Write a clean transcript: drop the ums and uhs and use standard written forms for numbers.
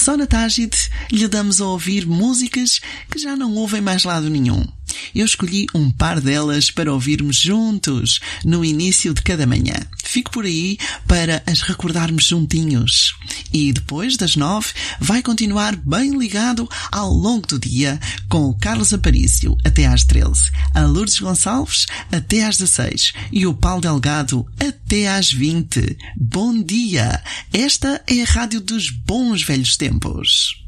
só na Tágide lhe damos a ouvir músicas que já não ouvem mais lado nenhum. Eu escolhi um par delas para ouvirmos juntos no início de cada manhã. Fico por aí para as recordarmos juntinhos. E depois das 9 vai continuar bem ligado ao longo do dia com o Carlos Aparício até às 13, a Lourdes Gonçalves até às 16 e o Paulo Delgado até às 20. Bom dia! Esta é a rádio dos bons velhos tempos.